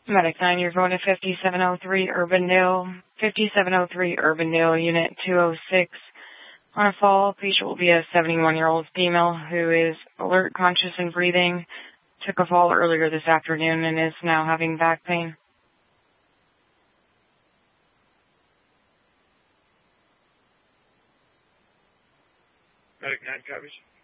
Medic 9, you're going to 5703 Urbandale, Unit 206. On a fall, patient will be a 71-year-old female who is alert, conscious, and breathing. Took a fall earlier this afternoon and is now having back pain. Medic 9 coverage.